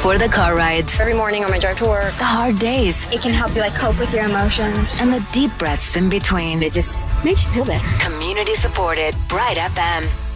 For the car rides, Every morning on my drive to work, the hard days, it can help you cope with your emotions. and the deep breaths in between. It just makes you feel better. Community supported Bright FM.